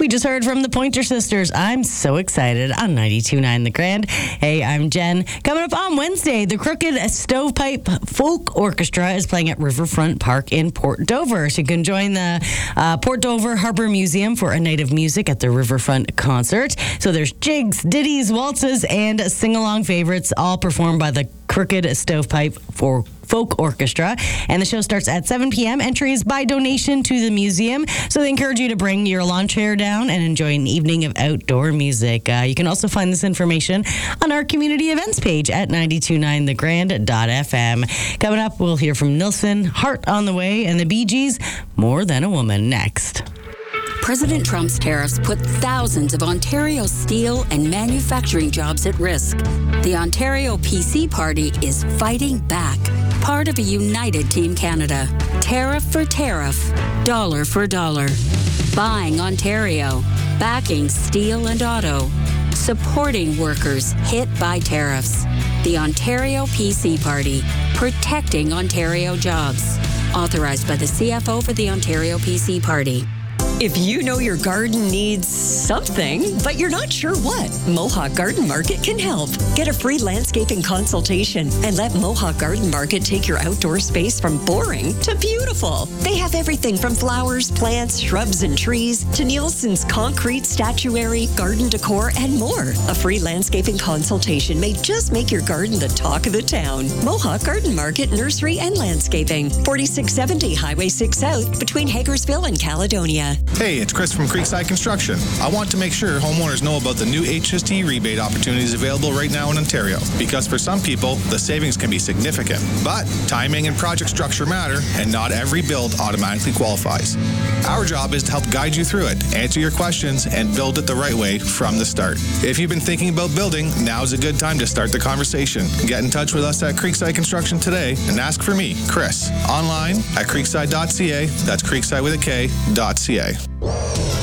We just heard from the Pointer Sisters. I'm so excited on 92.9 The Grand. Hey, I'm Jen. Coming up on Wednesday, the Crooked Stovepipe Folk Orchestra is playing at Riverfront Park in Port Dover. So you can join the Port Dover Harbor Museum for a night of music at the Riverfront concert. So there's jigs, ditties, waltzes, and sing-along favorites, all performed by the Crooked Stovepipe Folk Orchestra, and the show starts at 7 p.m. Entry is by donation to the museum, so they encourage you to bring your lawn chair down and enjoy an evening of outdoor music. You can also find this information on our community events page at 929thegrand.fm. Coming up, we'll hear from Nilsson, Heart on the Way, and the Bee Gees, More Than a Woman, next. President Trump's tariffs put thousands of Ontario steel and manufacturing jobs at risk. The Ontario PC Party is fighting back, part of a united Team Canada. Tariff for tariff, dollar for dollar. Buying Ontario, backing steel and auto, supporting workers hit by tariffs. The Ontario PC Party, protecting Ontario jobs. Authorized by the CFO for the Ontario PC Party. If you know your garden needs something, but you're not sure what, Mohawk Garden Market can help. Get a free landscaping consultation and let Mohawk Garden Market take your outdoor space from boring to beautiful. They have everything from flowers, plants, shrubs, and trees to Nielsen's concrete, statuary, garden decor, and more. A free landscaping consultation may just make your garden the talk of the town. Mohawk Garden Market, Nursery, and Landscaping, 4670 Highway 6 South between Hagersville and Caledonia. Hey, it's Chris from Creekside Construction. I want to make sure homeowners know about the new HST rebate opportunities available right now in Ontario, because for some people, the savings can be significant. But timing and project structure matter, and not every build automatically qualifies. Our job is to help guide you through it, answer your questions, and build it the right way from the start. If you've been thinking about building, now's a good time to start the conversation. Get in touch with us at Creekside Construction today and ask for me, Chris, online at creekside.ca. That's creekside with a K.ca.